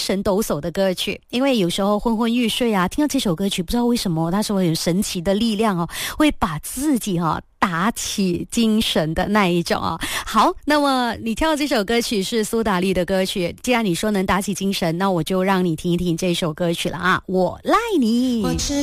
神抖擞的歌曲，因为有时候昏昏欲睡啊，听到这首歌曲不知道为什么它是会有神奇的力量哦，会把自己打起精神的那一种啊。好，那么你挑的这首歌曲是苏打绿的歌曲，既然你说能打起精神，那我就让你听一听这首歌曲了啊，我赖你。 我只